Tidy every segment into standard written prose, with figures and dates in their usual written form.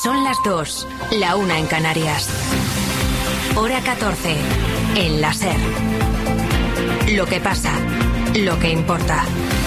Son las 2, la 1 en Canarias. Hora 14, en la SER. Lo que pasa, lo que importa.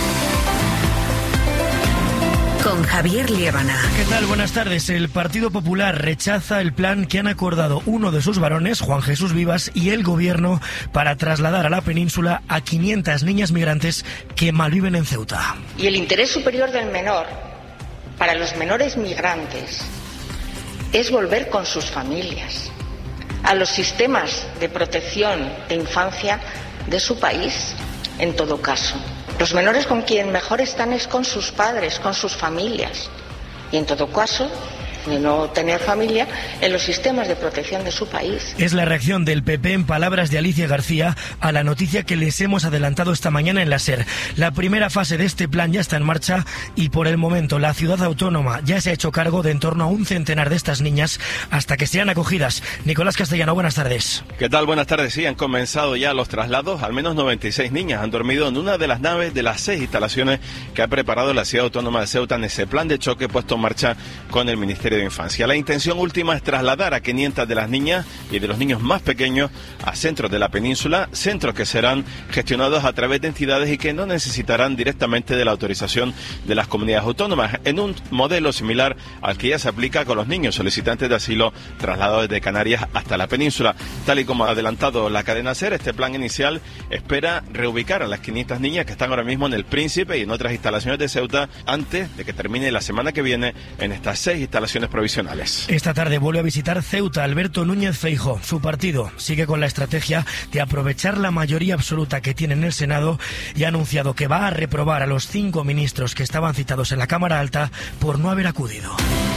Con Javier Liébana. ¿Qué tal? Buenas tardes. El Partido Popular rechaza el plan que han acordado uno de sus varones, Juan Jesús Vivas, y el Gobierno para trasladar a la península a 500 niñas migrantes que malviven en Ceuta. Y el interés superior del menor, para los menores migrantes, es volver con sus familias a los sistemas de protección de infancia de su país, en todo caso. Los menores con quien mejor están es con sus padres, con sus familias. Y en todo caso, de no tener familia, en los sistemas de protección de su país. Es la reacción del PP, en palabras de Alicia García, a la noticia que les hemos adelantado esta mañana en la SER. La primera fase de este plan ya está en marcha y por el momento la ciudad autónoma ya se ha hecho cargo de en torno a un centenar de estas niñas hasta que sean acogidas. Nicolás Castellano, buenas tardes. ¿Qué tal? Buenas tardes. Sí, han comenzado ya los traslados. Al menos 96 niñas han dormido en una de las naves de las 6 instalaciones que ha preparado la ciudad autónoma de Ceuta en ese plan de choque puesto en marcha con el Ministerio de Infancia. La intención última es trasladar a 500 de las niñas y de los niños más pequeños a centros de la península, centros que serán gestionados a través de entidades y que no necesitarán directamente de la autorización de las comunidades autónomas, en un modelo similar al que ya se aplica con los niños solicitantes de asilo trasladados desde Canarias hasta la península. Tal y como ha adelantado la cadena SER, este plan inicial espera reubicar a las 500 niñas que están ahora mismo en el Príncipe y en otras instalaciones de Ceuta antes de que termine la semana que viene en estas 6 instalaciones provisionales. Esta tarde vuelve a visitar Ceuta Alberto Núñez Feijóo. Su partido sigue con la estrategia de aprovechar la mayoría absoluta que tiene en el Senado y ha anunciado que va a reprobar a los 5 ministros que estaban citados en la Cámara Alta por no haber acudido.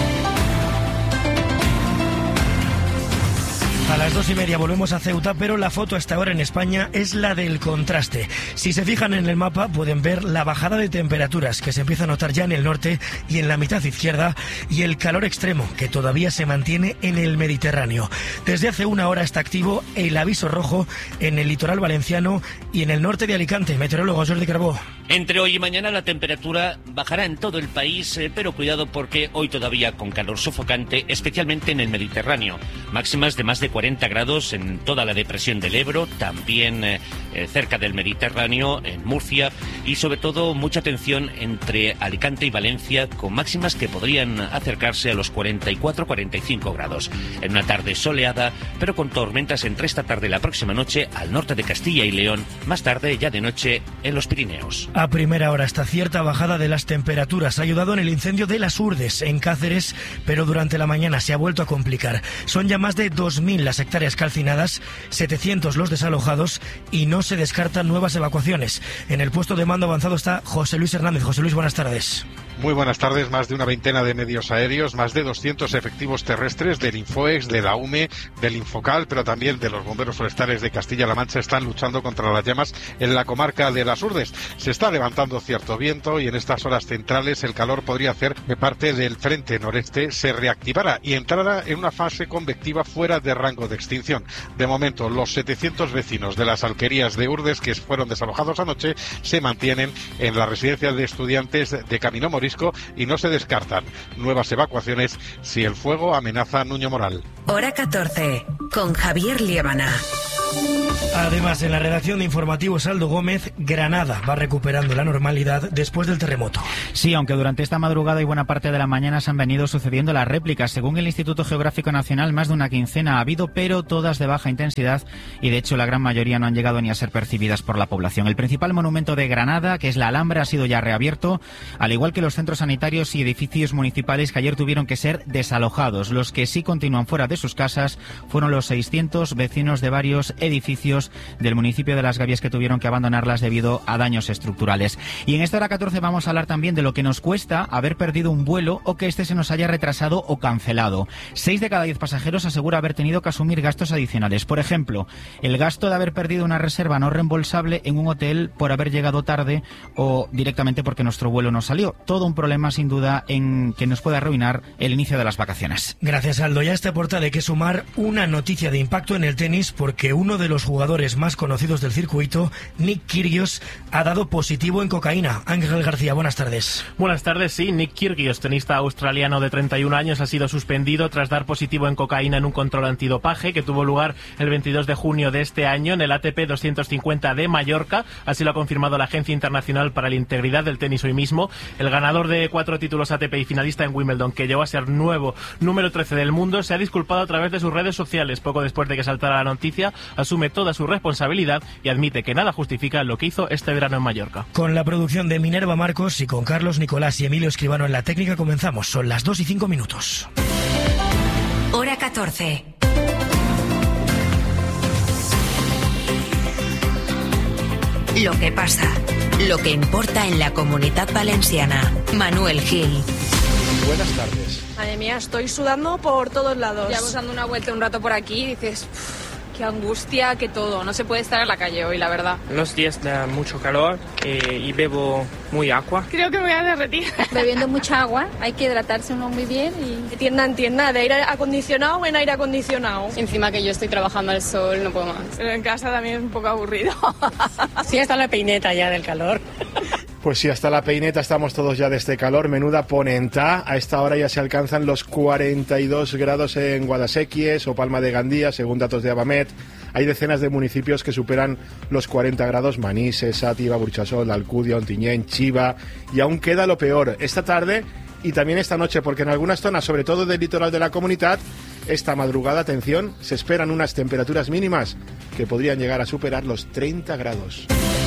A las 2:30 volvemos a Ceuta, pero la foto hasta ahora en España es la del contraste. Si se fijan en el mapa pueden ver la bajada de temperaturas que se empieza a notar ya en el norte y en la mitad izquierda y el calor extremo que todavía se mantiene en el Mediterráneo. Desde hace una hora está activo el aviso rojo en el litoral valenciano y en el norte de Alicante. Meteorólogo Jordi Carbó. Entre hoy y mañana la temperatura bajará en todo el país, pero cuidado porque hoy todavía con calor sofocante, especialmente en el Mediterráneo. Máximas de más de 40 grados en toda la depresión del Ebro, también cerca del Mediterráneo, en Murcia, y sobre todo mucha atención entre Alicante y Valencia, con máximas que podrían acercarse a los 44-45 grados. En una tarde soleada, pero con tormentas entre esta tarde y la próxima noche al norte de Castilla y León, más tarde ya de noche en los Pirineos. A primera hora esta cierta bajada de las temperaturas ha ayudado en el incendio de Las Urdes, en Cáceres, pero durante la mañana se ha vuelto a complicar. Son ya más de 2.000 las hectáreas calcinadas, 700 los desalojados y no se descartan nuevas evacuaciones. En el puesto de mando avanzado está José Luis Hernández. José Luis, buenas tardes. Muy buenas tardes. Más de una veintena de medios aéreos, más de 200 efectivos terrestres del Infoex, de la UME, del Infocal, pero también de los bomberos forestales de Castilla-La Mancha están luchando contra las llamas en la comarca de Las Urdes. Se está levantando cierto viento y en estas horas centrales el calor podría hacer que parte del frente noreste se reactivara y entrara en una fase convectiva fuera de rango de extinción. De momento, los 700 vecinos de las alquerías de Urdes que fueron desalojados anoche se mantienen en la residencia de estudiantes de Camino Morisco y no se descartan nuevas evacuaciones si el fuego amenaza a Nuño Moral. Hora 14, con Javier Liébana. Además, en la redacción de Informativos Aldo Gómez, Granada va recuperando la normalidad después del terremoto. Sí, aunque durante esta madrugada y buena parte de la mañana se han venido sucediendo las réplicas. Según el Instituto Geográfico Nacional, más de una quincena ha habido, pero todas de baja intensidad y de hecho la gran mayoría no han llegado ni a ser percibidas por la población. El principal monumento de Granada, que es la Alhambra, ha sido ya reabierto, al igual que los centros sanitarios y edificios municipales que ayer tuvieron que ser desalojados. Los que sí continúan fuera de sus casas fueron los 600 vecinos de varios edificios del municipio de Las Gavias que tuvieron que abandonarlas debido a daños estructurales. Y en esta hora 14 vamos a hablar también de lo que nos cuesta haber perdido un vuelo o que este se nos haya retrasado o cancelado. 6 de cada 10 pasajeros asegura haber tenido que asumir gastos adicionales. Por ejemplo, el gasto de haber perdido una reserva no reembolsable en un hotel por haber llegado tarde o directamente porque nuestro vuelo no salió. Todo un problema sin duda en que nos puede arruinar el inicio de las vacaciones. Gracias, Aldo. Ya a esta portada hay que sumar una noticia de impacto en el tenis porque uno de los jugadores más conocidos del circuito, Nick Kyrgios, ha dado positivo en cocaína. Ángel García, buenas tardes. Buenas tardes, sí. Nick Kyrgios, tenista australiano de 31 años, ha sido suspendido tras dar positivo en cocaína en un control antidopaje que tuvo lugar el 22 de junio de este año en el ATP 250 de Mallorca. Así lo ha confirmado la Agencia Internacional para la Integridad del Tenis hoy mismo. El ganador de 4 títulos ATP y finalista en Wimbledon, que llegó a ser nuevo número 13 del mundo, se ha disculpado a través de sus redes sociales. Poco después de que saltara la noticia, asume toda su responsabilidad y admite que nada justifica lo que hizo este verano en Mallorca. Con la producción de Minerva Marcos y con Carlos Nicolás y Emilio Escribano en la técnica comenzamos. Son las 2:05. Hora 14. Lo que pasa, lo que importa en la Comunitat Valenciana. Manuel Gil. Buenas tardes. Madre mía, estoy sudando por todos lados. Llevamos dando una vuelta un rato por aquí y dices, qué angustia, que todo. No se puede estar en la calle hoy, la verdad. Los días da mucho calor y bebo muy agua. Creo que me voy a derretir. Bebiendo mucha agua, hay que hidratarse uno muy bien y... De tienda en tienda, de aire acondicionado en aire acondicionado. Encima que yo estoy trabajando al sol, no puedo más. Pero en casa también es un poco aburrido. Sí, hasta la peineta ya del calor. Pues sí, hasta la peineta estamos todos ya de este calor. Menuda ponenta. A esta hora ya se alcanzan los 42 grados en Guadasséquies o Palma de Gandía, según datos de Abamet. Hay decenas de municipios que superan los 40 grados. Manises, Sátiva, Burchasol, Alcudia, Ontinyent, Chiva. Y aún queda lo peor. Esta tarde y también esta noche, porque en algunas zonas, sobre todo del litoral de la comunidad, esta madrugada, atención, se esperan unas temperaturas mínimas que podrían llegar a superar los 30 grados.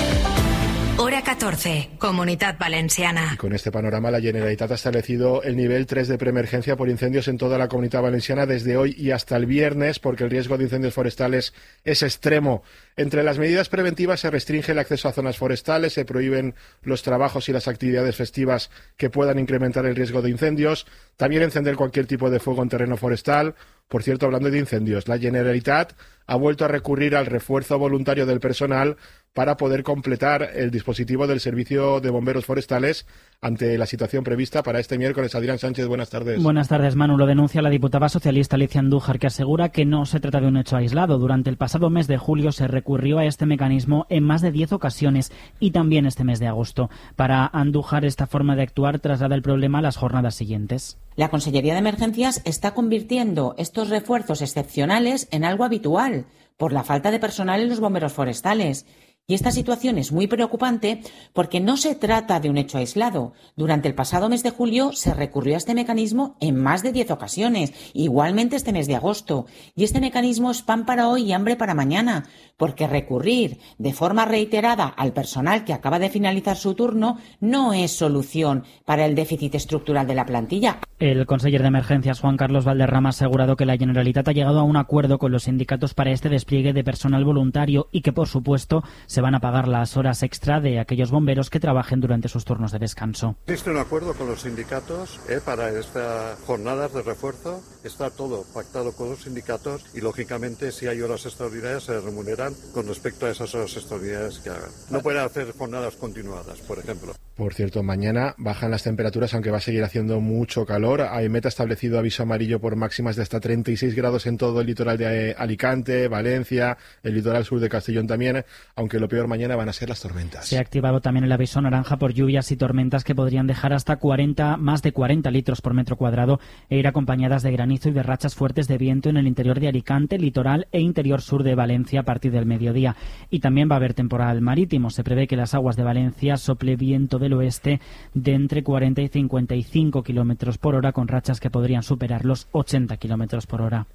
Hora 14, Comunitat Valenciana. Y con este panorama, la Generalitat ha establecido el nivel 3 de preemergencia por incendios en toda la Comunidad Valenciana desde hoy y hasta el viernes, porque el riesgo de incendios forestales es extremo. Entre las medidas preventivas se restringe el acceso a zonas forestales, se prohíben los trabajos y las actividades festivas que puedan incrementar el riesgo de incendios, también encender cualquier tipo de fuego en terreno forestal. Por cierto, hablando de incendios, la Generalitat ha vuelto a recurrir al refuerzo voluntario del personal para poder completar el dispositivo del Servicio de Bomberos Forestales ante la situación prevista para este miércoles. Adrián Sánchez, buenas tardes. Buenas tardes, Manu. Lo denuncia la diputada socialista Alicia Andújar, que asegura que no se trata de un hecho aislado. Durante el pasado mes de julio se recurrió a este mecanismo en más de 10 ocasiones y también este mes de agosto. Para Andújar, esta forma de actuar traslada el problema a las jornadas siguientes. La Consellería de Emergencias está convirtiendo estos refuerzos excepcionales en algo habitual por la falta de personal en los bomberos forestales. Y esta situación es muy preocupante porque no se trata de un hecho aislado. Durante el pasado mes de julio se recurrió a este mecanismo en más de 10 ocasiones, igualmente este mes de agosto. Y este mecanismo es pan para hoy y hambre para mañana, porque recurrir de forma reiterada al personal que acaba de finalizar su turno no es solución para el déficit estructural de la plantilla. El conseller de Emergencias, Juan Carlos Valderrama, ha asegurado que la Generalitat ha llegado a un acuerdo con los sindicatos para este despliegue de personal voluntario y que, por supuesto, se van a pagar las horas extra de aquellos bomberos que trabajen durante sus turnos de descanso. Existe un acuerdo con los sindicatos para estas jornadas de refuerzo. Está todo pactado con los sindicatos y, lógicamente, si hay horas extraordinarias, se remuneran con respecto a esas horas extraordinarias que hagan. No pueden hacer jornadas continuadas, por ejemplo. Por cierto, mañana bajan las temperaturas, aunque va a seguir haciendo mucho calor. AEMET ha establecido aviso amarillo por máximas de hasta 36 grados en todo el litoral de Alicante, Valencia, el litoral sur de Castellón también, aunque lo peor mañana van a ser las tormentas. Se ha activado también el aviso naranja por lluvias y tormentas que podrían dejar hasta más de 40 litros por metro cuadrado e ir acompañadas de granizo y de rachas fuertes de viento en el interior de Alicante, litoral e interior sur de Valencia a partir del mediodía. Y también va a haber temporal marítimo. Se prevé que las aguas de Valencia sople viento del oeste de entre 40 y 55 kilómetros por hora, con rachas que podrían superar los 80 kilómetros por hora.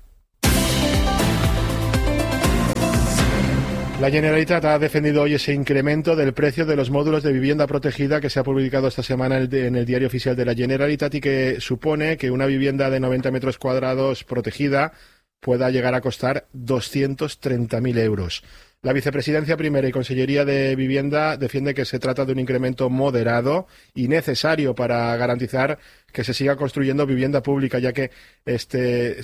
La Generalitat ha defendido hoy ese incremento del precio de los módulos de vivienda protegida que se ha publicado esta semana en el Diario Oficial de la Generalitat y que supone que una vivienda de 90 metros cuadrados protegida pueda llegar a costar 230.000 euros. La Vicepresidencia Primera y Consellería de Vivienda defiende que se trata de un incremento moderado y necesario para garantizar que se siga construyendo vivienda pública, ya que este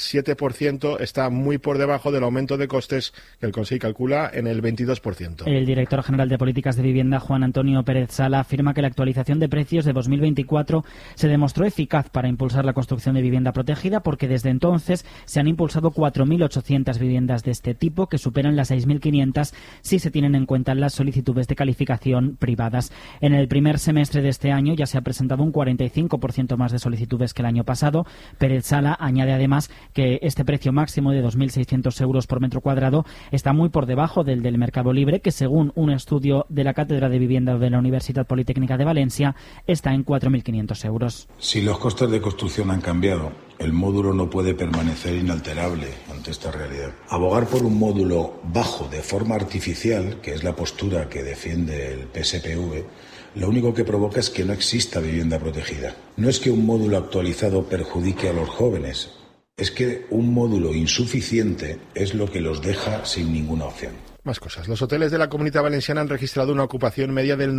7% está muy por debajo del aumento de costes que el Consejo calcula en el 22%. El director general de Políticas de Vivienda, Juan Antonio Pérez Sala, afirma que la actualización de precios de 2024 se demostró eficaz para impulsar la construcción de vivienda protegida, porque desde entonces se han impulsado 4.800 viviendas de este tipo, que superan las 6.500 si se tienen en cuenta las solicitudes de calificación privadas. En el primer semestre de este año ya se ha presentado un 45% más de solicitudes que el año pasado. Pérez Sala añade además que este precio máximo de 2.600 euros por metro cuadrado está muy por debajo del mercado libre, que según un estudio de la Cátedra de Vivienda de la Universidad Politécnica de Valencia está en 4.500 euros. Si los costes de construcción han cambiado, el módulo no puede permanecer inalterable ante esta realidad. Abogar por un módulo bajo de forma artificial, que es la postura que defiende el PSPV, lo único que provoca es que no exista vivienda protegida. No es que un módulo actualizado perjudique a los jóvenes, es que un módulo insuficiente es lo que los deja sin ninguna opción. Más cosas. Los hoteles de la Comunidad Valenciana han registrado una ocupación media del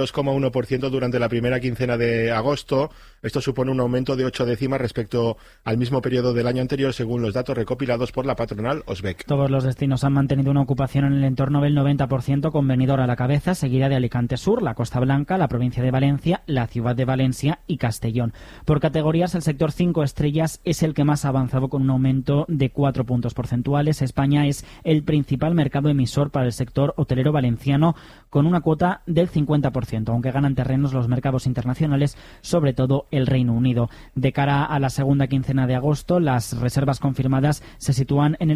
92,1% durante la primera quincena de agosto. Esto supone un aumento de 8 décimas respecto al mismo periodo del año anterior, según los datos recopilados por la patronal Osbec. Todos los destinos han mantenido una ocupación en el entorno del 90%, con Benidorm a la cabeza, seguida de Alicante Sur, la Costa Blanca, la provincia de Valencia, la ciudad de Valencia y Castellón. Por categorías, el sector 5 estrellas es el que más ha avanzado, con un aumento de 4 puntos porcentuales. España es el principal mercado emisor para el sector hotelero valenciano, con una cuota del 50%, aunque ganan terrenos los mercados internacionales, sobre todo el Reino Unido. De cara a la segunda quincena de agosto, las reservas confirmadas se sitúan en el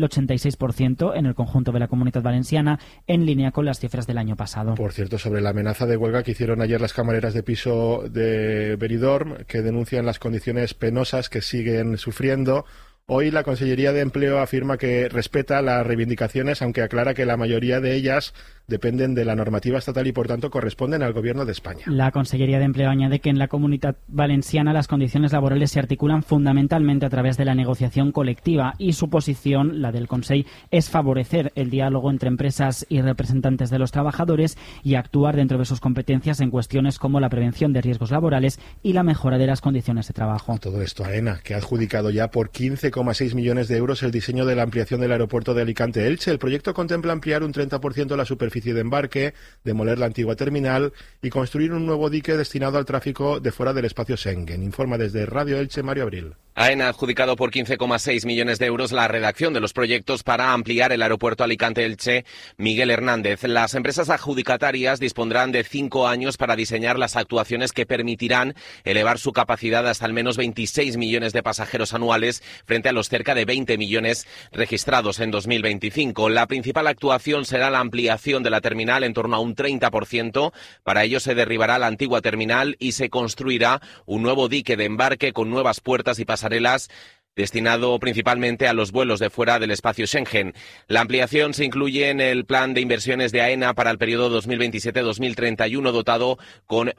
86% en el conjunto de la Comunidad Valenciana, en línea con las cifras del año pasado. Por cierto, sobre la amenaza de huelga que hicieron ayer las camareras de piso de Benidorm, que denuncian las condiciones penosas que siguen sufriendo, hoy la Consellería de Empleo afirma que respeta las reivindicaciones, aunque aclara que la mayoría de ellas dependen de la normativa estatal y, por tanto, corresponden al Gobierno de España. La Consellería de Empleo añade que en la Comunidad Valenciana las condiciones laborales se articulan fundamentalmente a través de la negociación colectiva, y su posición, la del Consell, es favorecer el diálogo entre empresas y representantes de los trabajadores y actuar dentro de sus competencias en cuestiones como la prevención de riesgos laborales y la mejora de las condiciones de trabajo. A todo esto, AENA, que ha adjudicado ya por 15,6 millones de euros el diseño de la ampliación del aeropuerto de Alicante-Elche. El proyecto contempla ampliar un 30% la superficie de embarque, demoler la antigua terminal y construir un nuevo dique destinado al tráfico de fuera del espacio Schengen. Informa desde Radio Elche, Mario Abril. AENA ha adjudicado por 15,6 millones de euros la redacción de los proyectos para ampliar el aeropuerto Alicante-Elche Miguel Hernández. Las empresas adjudicatarias dispondrán de 5 años para diseñar las actuaciones que permitirán elevar su capacidad hasta al menos 26 millones de pasajeros anuales, frente a los cerca de 20 millones registrados en 2025. La principal actuación será la ampliación de la terminal en torno a un 30%. Para ello se derribará la antigua terminal y se construirá un nuevo dique de embarque con nuevas puertas y pasarelas, destinado principalmente a los vuelos de fuera del espacio Schengen. La ampliación se incluye en el plan de inversiones de AENA para el periodo 2027-2031, dotado con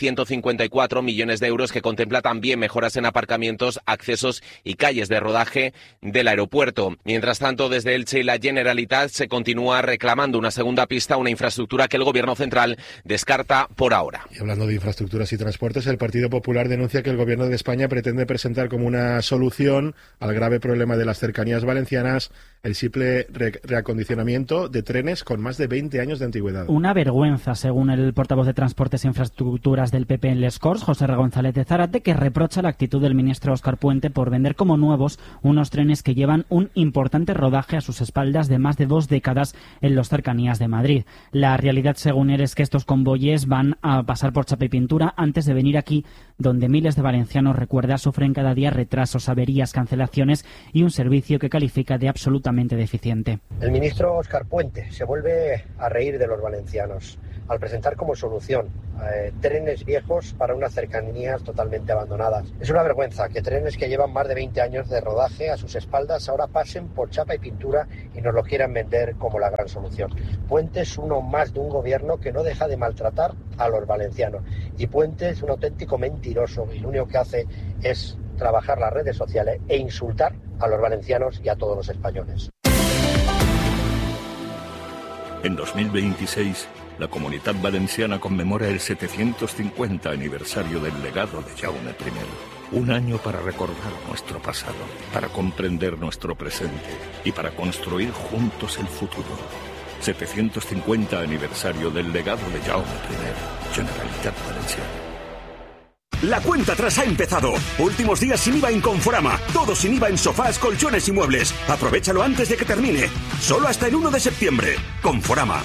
1.154 millones de euros, que contempla también mejoras en aparcamientos, accesos y calles de rodaje del aeropuerto. Mientras tanto, desde Elche y la Generalitat se continúa reclamando una segunda pista, una infraestructura que el Gobierno central descarta por ahora. Y hablando de infraestructuras y transportes, el Partido Popular denuncia que el Gobierno de España pretende presentar como una solución al grave problema de las cercanías valencianas el simple reacondicionamiento de trenes con más de 20 años de antigüedad. Una vergüenza, según el portavoz de Transportes e Infraestructuras del PP en Les Corts, José González de Zárate, que reprocha la actitud del ministro Óscar Puente por vender como nuevos unos trenes que llevan un importante rodaje a sus espaldas de más de 2 décadas en las cercanías de Madrid. La realidad, según él, es que estos convoyes van a pasar por chapa y pintura antes de venir aquí, donde miles de valencianos, recuerda, sufren cada día retrasos, averías, cancelaciones y un servicio que califica de absolutamente deficiente. El ministro Óscar Puente se vuelve a reír de los valencianos al presentar como solución trenes viejos para unas cercanías totalmente abandonadas. Es una vergüenza que trenes que llevan más de 20 años de rodaje a sus espaldas ahora pasen por chapa y pintura y nos lo quieran vender como la gran solución. Puente es uno más de un gobierno que no deja de maltratar a los valencianos, y Puente es un auténtico mentiroso y lo único que hace es trabajar las redes sociales e insultar a los valencianos y a todos los españoles. En 2026, la Comunitat Valenciana conmemora el 750 aniversario del legado de Jaume I. Un año para recordar nuestro pasado, para comprender nuestro presente y para construir juntos el futuro. 750 aniversario del legado de Jaume I, Generalitat Valenciana. La cuenta atrás ha empezado. Últimos días sin IVA en Conforama. Todo sin IVA en sofás, colchones y muebles. Aprovechalo antes de que termine. Solo hasta el 1 de septiembre. Conforama.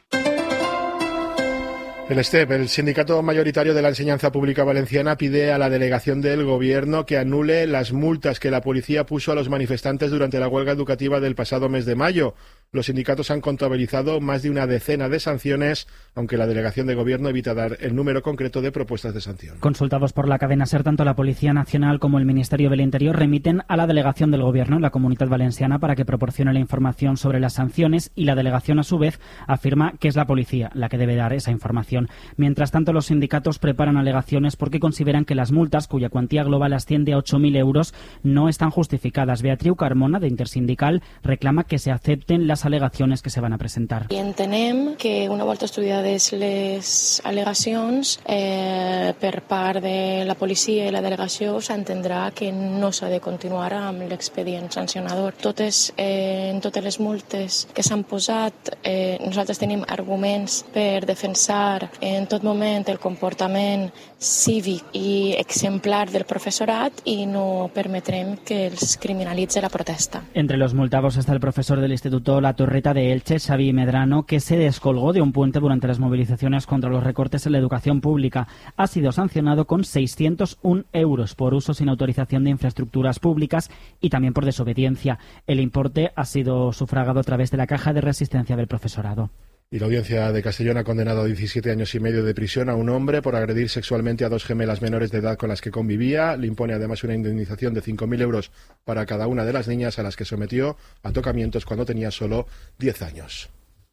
El STEP, el sindicato mayoritario de la enseñanza pública valenciana, pide a la delegación del Gobierno que anule las multas que la policía puso a los manifestantes durante la huelga educativa del pasado mes de mayo. Los sindicatos han contabilizado más de una decena de sanciones, aunque la delegación de Gobierno evita dar el número concreto de propuestas de sanción. Consultados por la cadena SER, tanto la Policía Nacional como el Ministerio del Interior remiten a la delegación del Gobierno en la Comunitat Valenciana para que proporcione la información sobre las sanciones, y la delegación, a su vez, afirma que es la policía la que debe dar esa información. Mientras tanto, los sindicatos preparan alegaciones porque consideran que las multas, cuya cuantía global asciende a 8.000 euros, no están justificadas. Beatriu Carmona, de Intersindical, reclama que se acepten las alegaciones que se van a presentar. I entenem que una volta estudiades les al·legacions per part de la policia i la delegació s'entendrà que no s'ha de continuar amb l'expedient sancionador. En totes les multes que s'han posat, nosaltres tenim arguments per defensar en tot moment el comportament cívic i exemplar del professorat i no permetrem que els criminalitze la protesta. Entre los multados está el profesor del Instituto La Torreta de Elche, Xavi Medrano, que se descolgó de un puente durante las movilizaciones contra los recortes en la educación pública. Ha sido sancionado con 601 euros por uso sin autorización de infraestructuras públicas y también por desobediencia. El importe ha sido sufragado a través de la caja de resistencia del profesorado. Y la audiencia de Castellón ha condenado a 17 años y medio de prisión a un hombre por agredir sexualmente a dos gemelas menores de edad con las que convivía. Le impone además una indemnización de 5.000 euros para cada una de las niñas a las que sometió a tocamientos cuando tenía solo 10 años.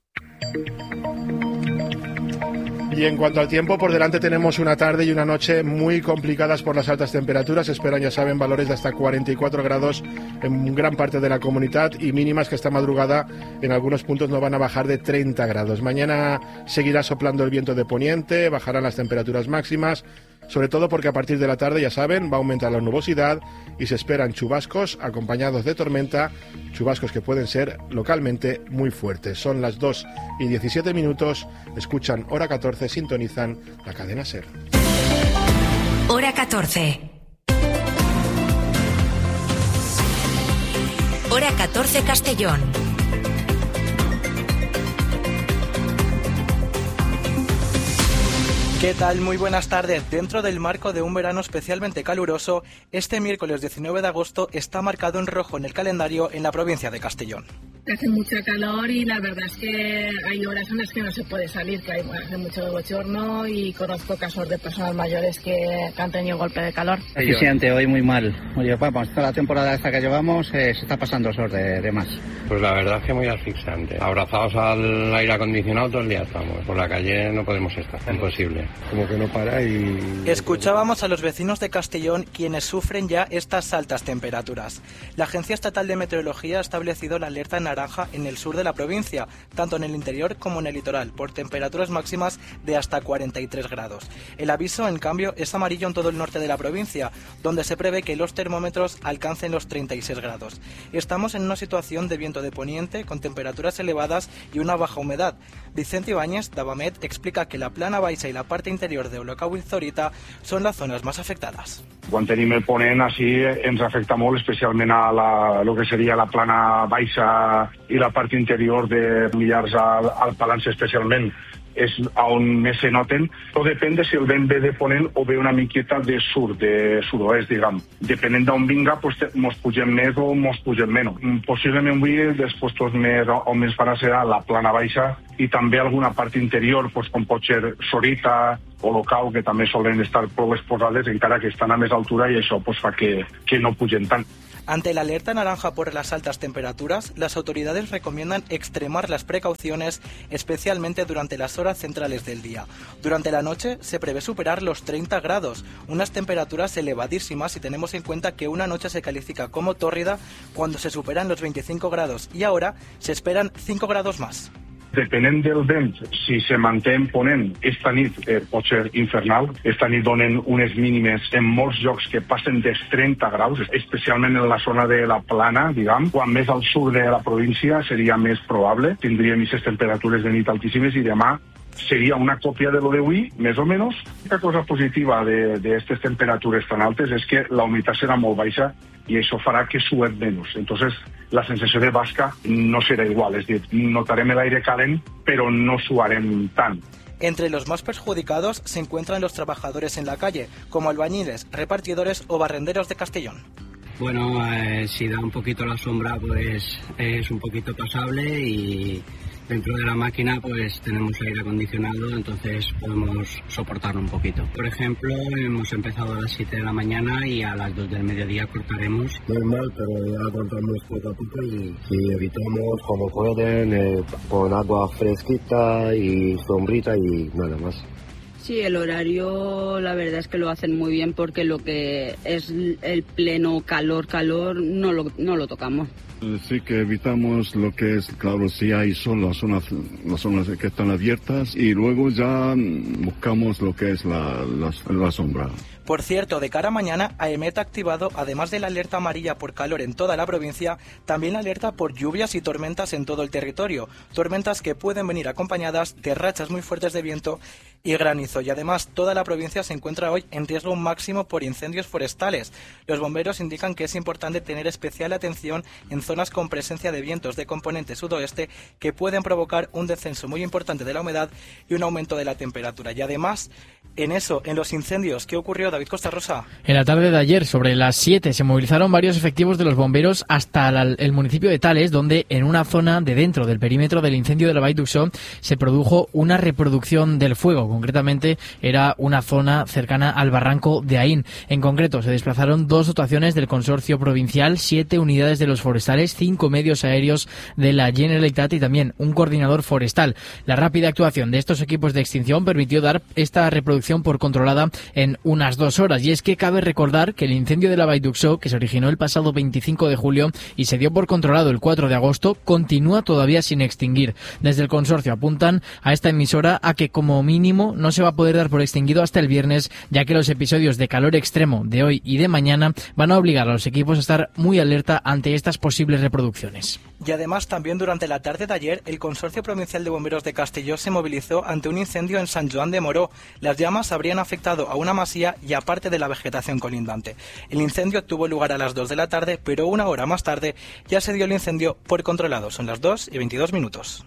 Y en cuanto al tiempo, por delante tenemos una tarde y una noche muy complicadas por las altas temperaturas. Esperan, ya saben, valores de hasta 44 grados en gran parte de la comunidad y mínimas que esta madrugada en algunos puntos no van a bajar de 30 grados. Mañana seguirá soplando el viento de poniente, bajarán las temperaturas máximas, sobre todo porque a partir de la tarde, ya saben, va a aumentar la nubosidad y se esperan chubascos acompañados de tormenta, chubascos que pueden ser localmente muy fuertes. Son las 2:17, escuchan Hora 14, sintonizan la cadena SER. Hora 14. Hora 14 Castellón. ¿Qué tal? Muy buenas tardes. Dentro del marco de un verano especialmente caluroso, este miércoles 19 de agosto está marcado en rojo en el calendario en la provincia de Castellón. Hace mucha calor y la verdad es que hay horas en las que no se puede salir, que hace mucho bochorno, y conozco casos de personas mayores que han tenido golpe de calor. Se siente hoy muy mal. Oye, vamos, toda la temporada esta que llevamos se está pasando sol de más. Pues la verdad es que muy asfixiante. Abrazados al aire acondicionado todo el día estamos. Por la calle no podemos estar, imposible. Como que no para y... Escuchábamos a los vecinos de Castellón, quienes sufren ya estas altas temperaturas. La Agencia Estatal de Meteorología ha establecido la alerta naranja en el sur de la provincia, tanto en el interior como en el litoral, por temperaturas máximas de hasta 43 grados. El aviso, en cambio, es amarillo en todo el norte de la provincia, donde se prevé que los termómetros alcancen los 36 grados. Estamos en una situación de viento de poniente, con temperaturas elevadas y una baja humedad. Vicente Ibáñez, d'Avamet, explica que la plana baixa y la parte interior de Olocau i Zorita són les zones més afectades. Quan tenim el ponent, així ens afecta molt, especialment a lo que seria la plana baixa i la part interior de Millars al Palance especialment. És on més se noten. Tot depèn de si el vent ve de ponent o ve una miqueta de sud, de sud-oest, diguem. Depenent d'on vinga, pues, mos pugem més o mos pugem menys. Possiblement avui els puestos més on més farà serà la plana baixa i també alguna part interior, pues, com pot ser Zorita o Olocau, que també solen estar prou exposades, encara que estan a més altura, i això pues, fa que no pugen tant. Ante la alerta naranja por las altas temperaturas, las autoridades recomiendan extremar las precauciones, especialmente durante las horas centrales del día. Durante la noche se prevé superar los 30 grados, unas temperaturas elevadísimas si tenemos en cuenta que una noche se califica como tórrida cuando se superan los 25 grados y ahora se esperan 5 grados más. Depenent del vent, si se manté en ponent, esta nit pot ser infernal. Esta nit donen unes mínimes en molts llocs que passen dels 30 graus, especialment en la zona de la Plana, diguem. Quan més al sud de la província seria més probable. Tindríem aquestes temperatures de nit altíssimes i demà seria una còpia de lo d'avui, més o menys. La cosa positiva d'aquestes temperatures tan altes és que la humitat serà molt baixa i això farà que suem menys. Entonces, la sensació de basca no serà igual, és dir, notarem l'aire calent, però no suarem tant. Entre los más perjudicados se encuentran los trabajadores en la calle, como albañiles, repartidores o barrenderos de Castellón. Bueno, si da un poquito la sombra, pues es un poquito pasable y dentro de la máquina pues tenemos aire acondicionado, entonces podemos soportarlo un poquito. Por ejemplo, hemos empezado a las 7 de la mañana y a las 2 del mediodía cortaremos. Normal, pero ya cortamos poco a poco y evitamos como pueden con agua fresquita y sombrita y nada más. Sí, el horario la verdad es que lo hacen muy bien porque lo que es el pleno calor no lo tocamos. Sí que evitamos lo que es, claro, si hay sol, las zonas que están abiertas y luego ya buscamos lo que es la sombra. Por cierto, de cara a mañana, AEMET ha activado, además de la alerta amarilla por calor en toda la provincia, también la alerta por lluvias y tormentas en todo el territorio. Tormentas que pueden venir acompañadas de rachas muy fuertes de viento y granizo. Y además, toda la provincia se encuentra hoy en riesgo máximo por incendios forestales. Los bomberos indican que es importante tener especial atención en zonas con presencia de vientos de componente sudoeste que pueden provocar un descenso muy importante de la humedad y un aumento de la temperatura. Y además, en los incendios, ¿qué ocurrió, David Costa Rosa? En la tarde de ayer, sobre las 7, se movilizaron varios efectivos de los bomberos hasta el municipio de Tales, donde en una zona de dentro del perímetro del incendio de la Vall d'Uixó se produjo una reproducción del fuego. Concretamente, era una zona cercana al barranco de Aín. En concreto, se desplazaron 2 dotaciones del consorcio provincial, 7 unidades de los forestales, 5 medios aéreos de la Generalitat y también un coordinador forestal. La rápida actuación de estos equipos de extinción permitió dar esta reproducción por controlada en unas 2 horas. Y es que cabe recordar que el incendio de la Vall d'Uixó, que se originó el pasado 25 de julio y se dio por controlado el 4 de agosto, continúa todavía sin extinguir. Desde el consorcio apuntan a esta emisora a que como mínimo no se va a poder dar por extinguido hasta el viernes, ya que los episodios de calor extremo de hoy y de mañana van a obligar a los equipos a estar muy alerta ante estas posibles reproducciones. Y además, también durante la tarde de ayer, el Consorcio Provincial de Bomberos de Castelló se movilizó ante un incendio en Sant Joan de Moró. Las llamas habrían afectado a una masía y a parte de la vegetación colindante. El incendio tuvo lugar a las 2 de la tarde, pero una hora más tarde ya se dio el incendio por controlado. Son las 2:22.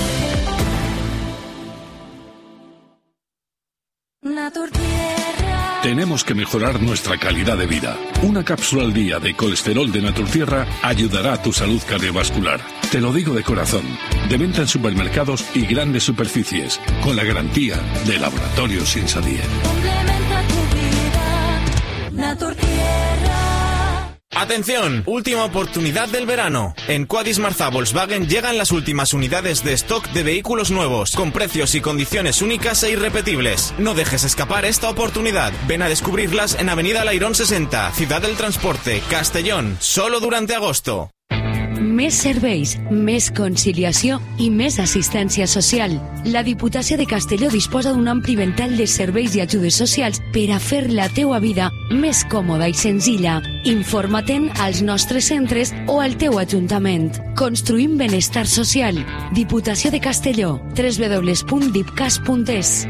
Tenemos que mejorar nuestra calidad de vida. Una cápsula al día de colesterol de Naturtierra ayudará a tu salud cardiovascular. Te lo digo de corazón. De venta en supermercados y grandes superficies, con la garantía de Laboratorios Insadier. Complementa tu vida, Naturtierra. Atención, última oportunidad del verano. En Quadis Marza Volkswagen llegan las últimas unidades de stock de vehículos nuevos, con precios y condiciones únicas e irrepetibles. No dejes escapar esta oportunidad. Ven a descubrirlas en Avenida Lairón 60, Ciudad del Transporte, Castellón, solo durante agosto. Més serveis, més conciliació i més assistència social. La Diputació de Castelló disposa d'un ampli ventall de serveis i ajudes socials per a fer la teua vida més còmoda i senzilla. Informa-te'n als nostres centres o al teu ajuntament. Construïm benestar social. Diputació de Castelló. www.dipcas.es.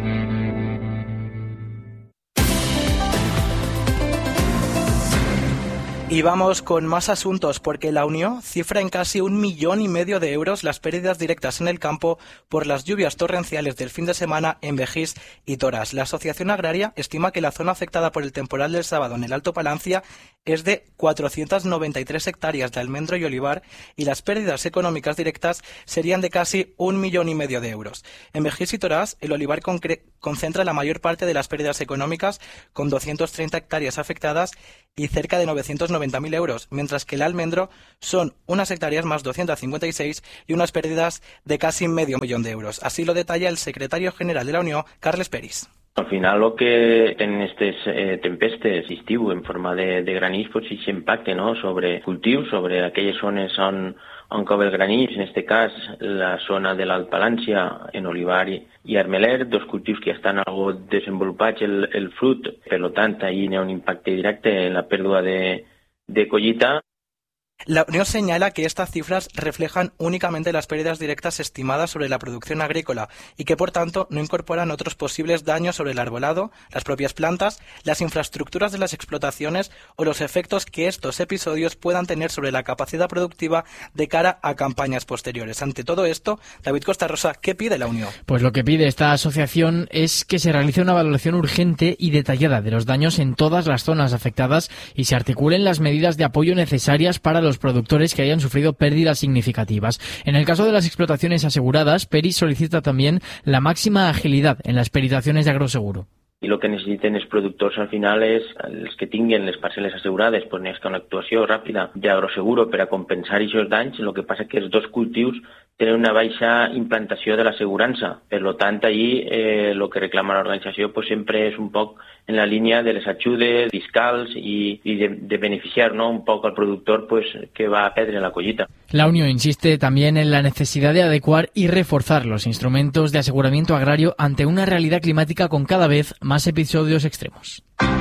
Y vamos con más asuntos, porque la Unión cifra en casi 1,5 millones de euros las pérdidas directas en el campo por las lluvias torrenciales del fin de semana en Begís y Torás. La Asociación Agraria estima que la zona afectada por el temporal del sábado en el Alto Palancia es de 493 hectáreas de almendro y olivar, y las pérdidas económicas directas serían de casi 1,5 millones de euros. En Begís y Torás, el olivar concentra la mayor parte de las pérdidas económicas, con 230 hectáreas afectadas y cerca de 990.000 euros, mientras que el almendro son unas hectáreas más 256 y unas pérdidas de casi 500.000 de euros. Así lo detalla el secretario general de la Unión, Carles Peris. Al final lo que tenen aquestes tempestes d'estiu en forma de granís pues sí s'impacte, no?, sobre cultius, sobre aquelles zones on cau el granís, en este cas la zona de l'Alt Palància, en olivar i armeler, dos cultius que ja estan algo desenvolupats el fruit, per tant, ahí hi ha un impacte directe en la pèrdua de collita. La Unión señala que estas cifras reflejan únicamente las pérdidas directas estimadas sobre la producción agrícola y que, por tanto, no incorporan otros posibles daños sobre el arbolado, las propias plantas, las infraestructuras de las explotaciones o los efectos que estos episodios puedan tener sobre la capacidad productiva de cara a campañas posteriores. Ante todo esto, David Costa Rosa, ¿qué pide la Unión? Pues lo que pide esta asociación es que se realice una valoración urgente y detallada de los daños en todas las zonas afectadas y se articulen las medidas de apoyo necesarias para los productores que hayan sufrido pérdidas significativas. En el caso de las explotaciones aseguradas, Peris solicita también la máxima agilidad en las peritaciones de agroseguro. I el que necessiten els productors al final és els que tinguin les parcel·les assegurades, pues necessita una actuació ràpida d'agroseguro per a compensar aquests danys. El que passa que els dos cultius tenen una baixa implantació de l'assegurança. Per tant, allí el que reclama l'organització pues, sempre és un poc en la línia de les ajudes fiscals i de beneficiar, ¿no?, un poc al productor pues, que va a perdre la collita. La Unión insiste también en la necesidad de adecuar y reforzar los instrumentos de aseguramiento agrario ante una realidad climática con cada vez más episodios extremos.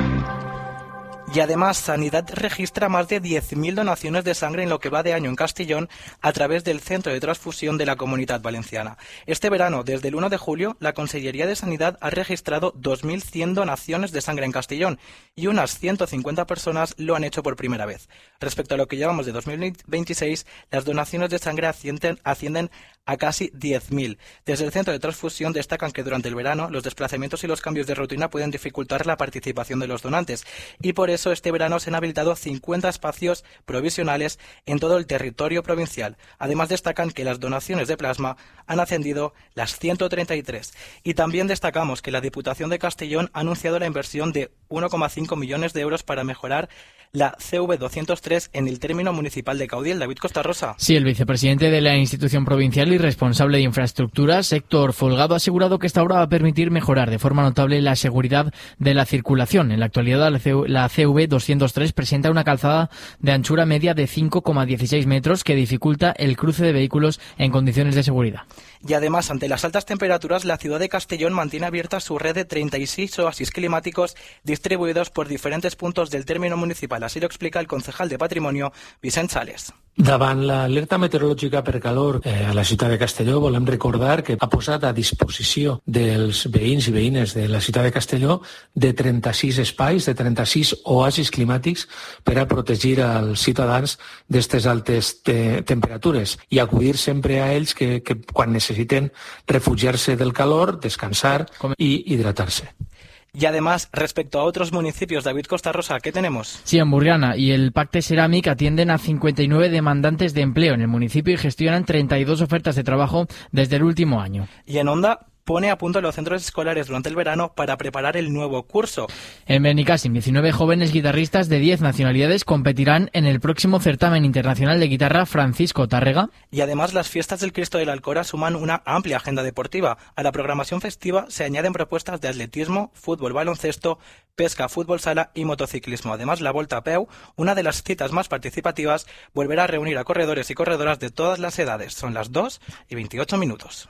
Y además, Sanidad registra más de 10.000 donaciones de sangre en lo que va de año en Castellón a través del Centro de Transfusión de la Comunitat Valenciana. Este verano, desde el 1 de julio, la Consellería de Sanidad ha registrado 2.100 donaciones de sangre en Castellón y unas 150 personas lo han hecho por primera vez. Respecto a lo que llevamos de 2026, las donaciones de sangre ascienden a casi 10.000. Desde el Centro de Transfusión destacan que durante el verano los desplazamientos y los cambios de rutina pueden dificultar la participación de los donantes y por eso este verano se han habilitado 50 espacios provisionales en todo el territorio provincial. Además destacan que las donaciones de plasma han ascendido las 133. Y también destacamos que la Diputación de Castellón ha anunciado la inversión de 1,5 millones de euros para mejorar la CV203 en el término municipal de Caudiel. David Costa Rosa. Sí, el vicepresidente de la institución provincial y responsable de infraestructuras, Héctor Folgado, ha asegurado que esta obra va a permitir mejorar de forma notable la seguridad de la circulación. En la actualidad, la CV203 presenta una calzada de anchura media de 5,16 metros que dificulta el cruce de vehículos en condiciones de seguridad. Y además, ante las altas temperaturas, la ciudad de Castellón mantiene abierta su red de 36 oasis climáticos distribuidos por diferentes puntos del término municipal. Así lo explica el concejal de Patrimonio, Vicent Sales. Davant l'alerta meteorològica per calor a la ciutat de Castelló, volem recordar que ha posat a disposició dels veïns i veïnes de la ciutat de Castelló de 36 espais, de 36 oasis climàtics per a protegir als ciutadans d'aquestes altes temperatures i acudir sempre a ells que quan necessiten refugiar-se del calor, descansar i hidratar-se. Y además, respecto a otros municipios, David Costa Rosa, ¿qué tenemos? Sí, en Burriana y el Pacte Ceràmic atienden a 59 demandantes de empleo en el municipio y gestionan 32 ofertas de trabajo desde el último año. Y en Onda pone a punto los centros escolares durante el verano para preparar el nuevo curso. En Benicàssim, 19 jóvenes guitarristas de 10 nacionalidades competirán en el próximo certamen internacional de guitarra Francisco Tárrega. Y además las fiestas del Cristo de la Alcora suman una amplia agenda deportiva. A la programación festiva se añaden propuestas de atletismo, fútbol, baloncesto, pesca, fútbol sala y motociclismo. Además, la Volta a Peu, una de las citas más participativas, volverá a reunir a corredores y corredoras de todas las edades. Son las 2:28.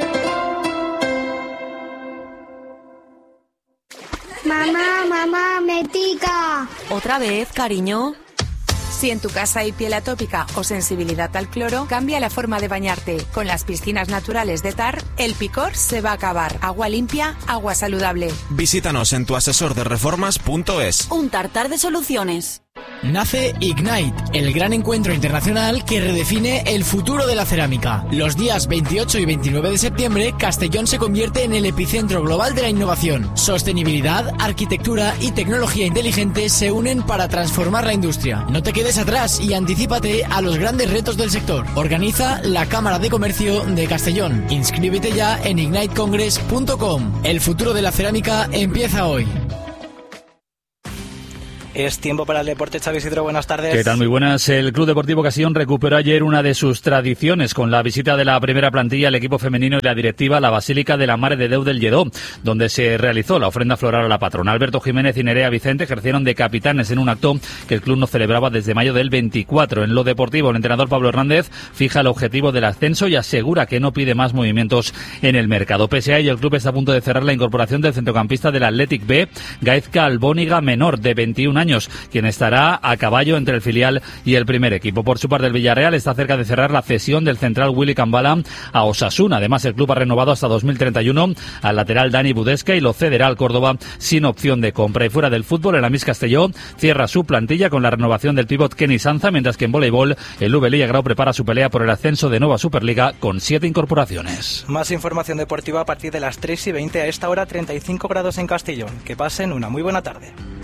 Mamá, me pica. ¿Otra vez, cariño? Si en tu casa hay piel atópica o sensibilidad al cloro, cambia la forma de bañarte. Con las piscinas naturales de TAR, el picor se va a acabar. Agua limpia, agua saludable. Visítanos en tuasesordereformas.es. Un tartar de soluciones. Nace Ignite, el gran encuentro internacional que redefine el futuro de la cerámica. Los días 28 y 29 de septiembre, Castellón se convierte en el epicentro global de la innovación. Sostenibilidad, arquitectura y tecnología inteligente se unen para transformar la industria. No te quedes atrás y anticípate a los grandes retos del sector. Organiza la Cámara de Comercio de Castellón. Inscríbete ya en ignitecongress.com. El futuro de la cerámica empieza hoy. Es tiempo para el deporte. Xavi Isidro, buenas tardes. ¿Qué tal? Muy buenas. El Club Deportivo Castellón recuperó ayer una de sus tradiciones con la visita de la primera plantilla, el equipo femenino y la directiva a la Basílica de la Mare de Déu del Lledó, donde se realizó la ofrenda floral a la patrona. Alberto Jiménez y Nerea Vicente ejercieron de capitanes en un acto que el club no celebraba desde mayo del 24. En lo deportivo, el entrenador Pablo Hernández fija el objetivo del ascenso y asegura que no pide más movimientos en el mercado. Pese a ello, el club está a punto de cerrar la incorporación del centrocampista del Athletic B, Gaizka Albóniga Menor, de 21 años, quien estará a caballo entre el filial y el primer equipo. Por su parte, el Villarreal está cerca de cerrar la cesión del central Willy Cambala a Osasuna. Además, el club ha renovado hasta 2031 al lateral Dani Budesca y lo cederá al Córdoba sin opción de compra. Y fuera del fútbol, el Amis Castelló cierra su plantilla con la renovación del pívot Kenny Sanza, mientras que en voleibol el Ubelilla Grau prepara su pelea por el ascenso de Nova Superliga con 7 incorporaciones. Más información deportiva a partir de las 3:20. A esta hora 35 grados en Castellón. Que pasen una muy buena tarde.